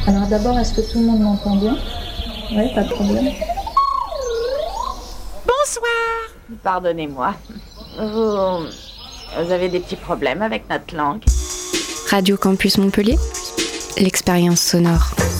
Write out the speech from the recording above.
Alors d'abord, est-ce que tout le monde m'entend bien? Oui, pas de problème. Bonsoir. Pardonnez-moi. Vous avez des petits problèmes avec notre langue? Radio Campus Montpellier, l'expérience sonore.